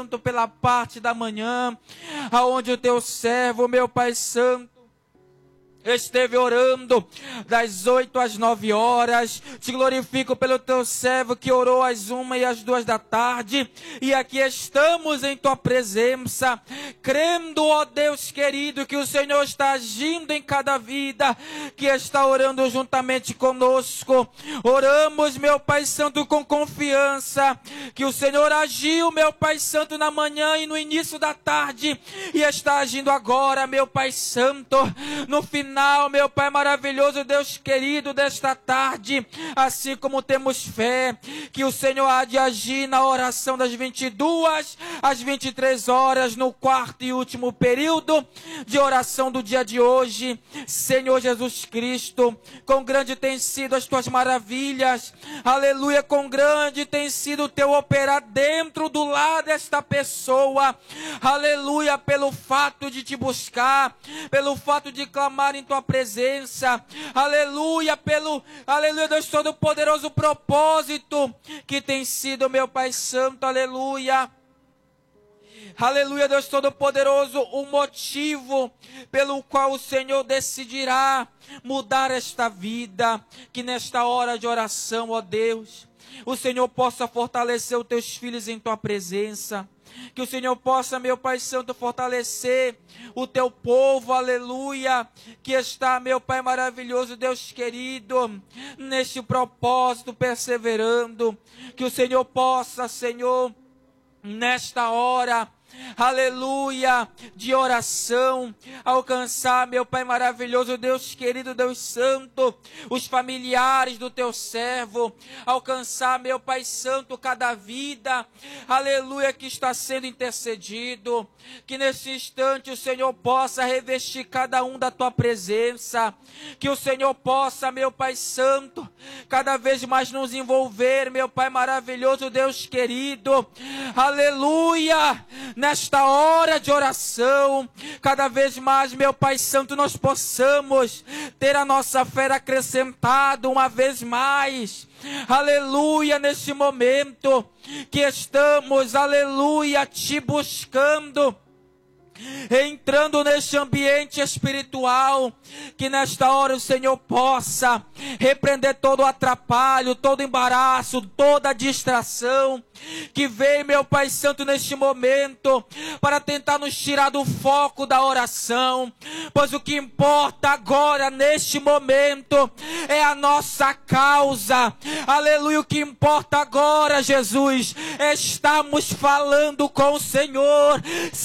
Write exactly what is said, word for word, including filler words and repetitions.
pela parte da manhã, aonde o teu servo, meu Pai Santo, esteve orando das oito às nove horas. Te glorifico pelo teu servo que orou às uma e às duas da tarde. E aqui estamos em tua presença, crendo, ó Deus querido, que o Senhor está agindo em cada vida que está orando juntamente conosco. Oramos, meu Pai Santo, com confiança que o Senhor agiu, meu Pai Santo, na manhã e no início da tarde, e está agindo agora, meu Pai Santo, no final. Final, meu Pai maravilhoso, Deus querido, desta tarde, assim como temos fé que o Senhor há de agir na oração das vinte e duas às vinte e três horas, no quarto e último período de oração do dia de hoje. Senhor Jesus Cristo, quão grande tem sido as tuas maravilhas, aleluia, quão grande tem sido o teu operar dentro do lar desta pessoa, aleluia, pelo fato de te buscar, pelo fato de clamar em tua presença, aleluia, pelo, aleluia, Deus Todo-Poderoso, propósito que tem sido, meu Pai Santo, aleluia, aleluia, Deus Todo-Poderoso, o motivo pelo qual o Senhor decidirá mudar esta vida, que nesta hora de oração, ó Deus, o Senhor possa fortalecer os teus filhos em tua presença, que o Senhor possa, meu Pai Santo, fortalecer o teu povo, aleluia, que está, meu Pai maravilhoso, Deus querido, neste propósito, perseverando, que o Senhor possa, Senhor, nesta hora, aleluia, de oração, alcançar, meu Pai maravilhoso, Deus querido, Deus santo, os familiares do teu servo, alcançar, meu Pai santo, cada vida, aleluia, que está sendo intercedido, que nesse instante o Senhor possa revestir cada um da tua presença, que o Senhor possa, meu Pai santo, cada vez mais nos envolver, meu Pai maravilhoso, Deus querido, aleluia, nesta hora de oração, cada vez mais, meu Pai Santo, nós possamos ter a nossa fé acrescentada uma vez mais, aleluia, neste momento que estamos, aleluia, te buscando, entrando neste ambiente espiritual, que nesta hora o Senhor possa repreender todo o atrapalho, todo o embaraço, toda a distração que vem, meu Pai Santo, neste momento para tentar nos tirar do foco da oração, pois o que importa agora, neste momento, é a nossa causa, aleluia, o que importa agora, Jesus, é estarmos falando com o Senhor,